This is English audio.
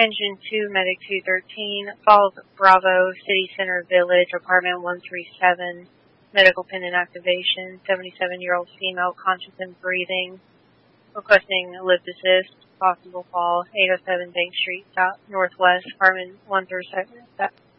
Engine 2, Medic 213, Falls Bravo, City Center Village, Apartment 137, medical pendant activation, 77-year-old female, conscious and breathing, requesting lift assist, possible fall, 807 Bank Street, South Northwest, Apartment 137.